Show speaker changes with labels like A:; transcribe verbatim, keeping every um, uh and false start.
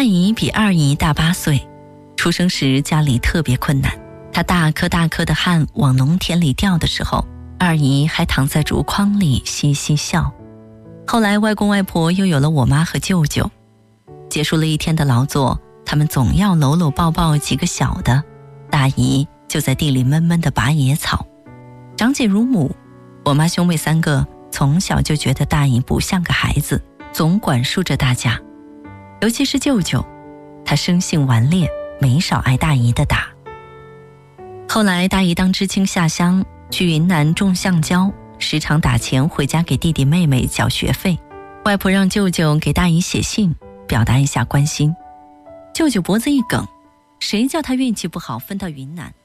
A: 大姨比二姨大八岁，出生时家里特别困难，她大颗大颗的汗往农田里掉的时候，二姨还躺在竹筐里嘻嘻笑。后来外公外婆又有了我妈和舅舅，结束了一天的劳作，他们总要搂搂抱抱几个小的，大姨就在地里闷闷地拔野草。长姐如母，我妈兄妹三个从小就觉得大姨不像个孩子，总管束着大家。尤其是舅舅，他生性顽劣，没少挨大姨的打。后来大姨当知青下乡，去云南种橡胶，时常打钱回家给弟弟妹妹缴学费。外婆让舅舅给大姨写信，表达一下关心。舅舅脖子一梗，谁叫他运气不好分到云南。